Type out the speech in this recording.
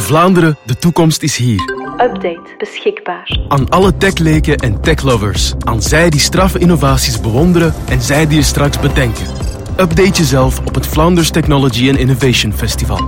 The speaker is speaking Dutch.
Vlaanderen, de toekomst is hier. Update beschikbaar. Aan alle techleken en techlovers. Aan zij die straffe innovaties bewonderen en zij die je straks bedenken. Update jezelf op het Vlaanders Technology and Innovation Festival.